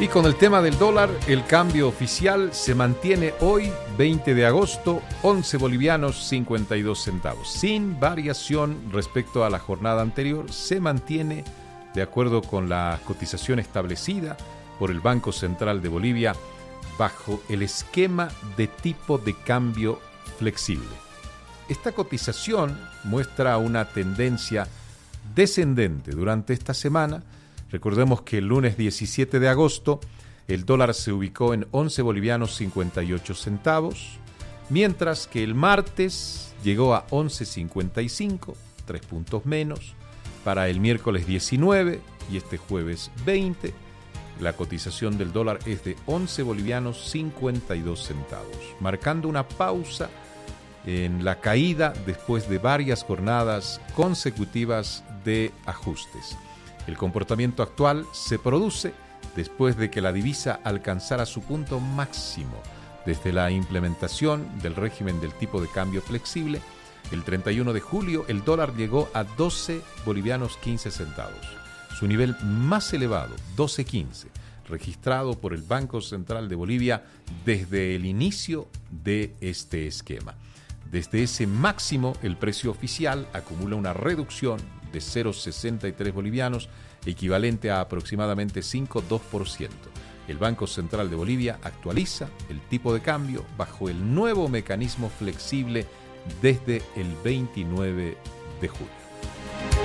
Y con el tema del dólar, el cambio oficial se mantiene hoy, 20 de agosto, 11 bolivianos 52 centavos. Sin variación respecto a la jornada anterior, se mantiene de acuerdo con la cotización establecida por el Banco Central de Bolivia bajo el esquema de tipo de cambio flexible. Esta cotización muestra una tendencia descendente durante esta semana. Recordemos que el lunes 17 de agosto el dólar se ubicó en 11 bolivianos 58 centavos, mientras que el martes llegó a 11.55, 3 puntos menos. Para el miércoles 19 y este jueves 20, la cotización del dólar es de 11 bolivianos 52 centavos, marcando una pausa en la caída después de varias jornadas consecutivas de ajustes. El comportamiento actual se produce después de que la divisa alcanzara su punto máximo desde la implementación del régimen del tipo de cambio flexible. El 31 de julio el dólar llegó a 12 bolivianos 15 centavos, su nivel más elevado, 12.15, registrado por el Banco Central de Bolivia desde el inicio de este esquema. Desde ese máximo, el precio oficial acumula una reducción de 0,63 bolivianos, equivalente a aproximadamente 5,2%. El Banco Central de Bolivia actualiza el tipo de cambio bajo el nuevo mecanismo flexible desde el 29 de julio.